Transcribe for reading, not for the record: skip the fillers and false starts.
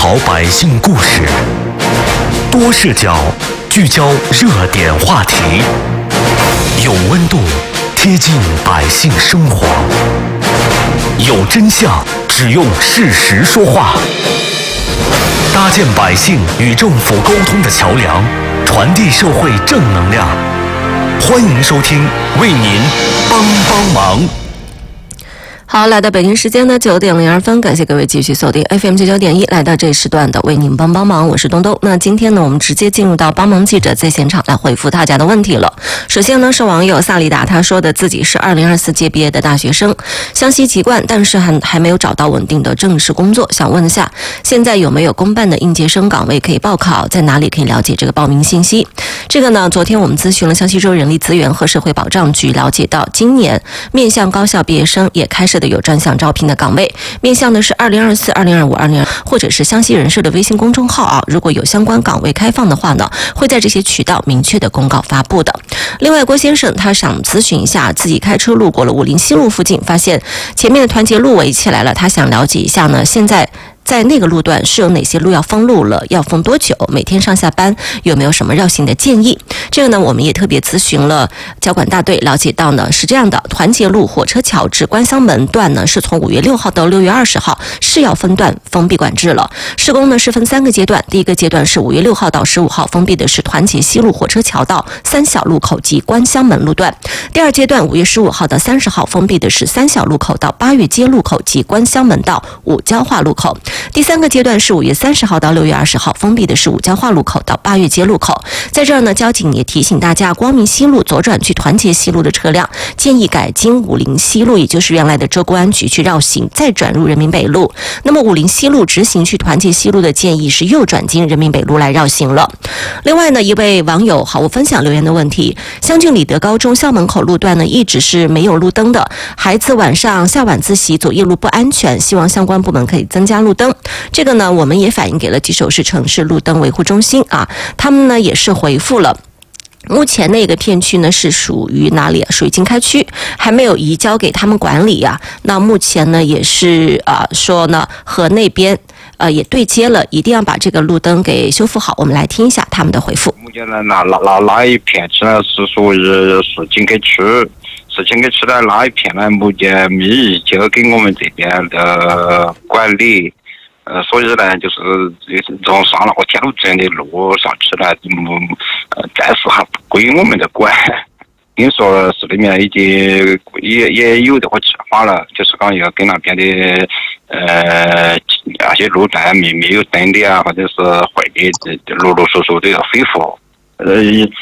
好百姓故事，多视角聚焦热点话题，有温度，贴近百姓生活，有真相，只用事实说话，搭建百姓与政府沟通的桥梁，传递社会正能量。欢迎收听，为您帮帮忙。 好，来到北京时间的9点02分，感谢各位继续锁定 FM 99.1，来到这时段的为您帮帮忙，我是东东。那今天呢，我们直接进入到帮忙记者在现场来回复大家的问题了。首先呢，是网友萨利达，他说的自己是2024届毕业的大学生，湘西籍贯，但是还没有找到稳定的正式工作，想问一下，现在有没有公办的应届生岗位可以报考，在哪里可以了解这个报名信息？这个呢，昨天我们咨询了湘西州人力资源和社会保障局，了解到今年面向高校毕业生也开设的有专项招聘的岗位，面向的是2024、2025、2022，或者是湘西人社的微信公众号啊。如果有相关岗位开放的话呢，会在这些渠道明确的公告发布的。另外，郭先生他想咨询一下，自己开车路过了武林西路附近，发现前面的团结路围起来了，他想了解一下呢，现在在那个路段是有哪些路要封路了，要封多久，每天上下班有没有什么绕行的建议？这个呢，我们也特别咨询了交管大队，了解到呢是这样的，团结路火车桥至关乡门段呢是从5月6号到6月20号是要分段封闭管制了。施工呢是分3个阶段，第一个阶段是5月6号到15号封闭的是团结西路火车桥到3小路口及关乡门路段，第二阶段5月15号到30号封闭的是3小路口到8月街路口及关乡门到五交化路口，第3个阶段是5月30号到6月20号封闭的是五交化路口到8月街路口。在这儿呢，交警也提醒大家，光明西路左转去团结西路的车辆建议改经武林西路，也就是原来的州公安局去绕行，再转入人民北路。那么武林西路直行去团结西路的建议是右转经人民北路来绕行了。另外呢，一位网友好，我分享留言的问题，湘郡里德高中校门口路段呢一直是没有路灯的，孩子晚上下晚自习走夜路不安全，希望相关部门可以增加路灯。这个呢，我们也反映给了吉首市城市路灯维护中心啊，他们呢也是回复了。目前那个片区呢是属于哪里啊？属于经开区，还没有移交给他们管理啊。那目前呢也是说呢和那边也对接了，一定要把这个路灯给修复好。我们来听一下他们的回复。 目前呢那一片区呢是属于是经开区，是经开区的那一片呢，目前没移交给我们这边的管理。所以呢，就是从上那个铁路站的路上去呢，暂时还不归我们的管。听说市里面已经也有这个计划了，就是讲要跟那边的那些路段没有灯的啊，或者是坏的，陆陆续续都要恢复。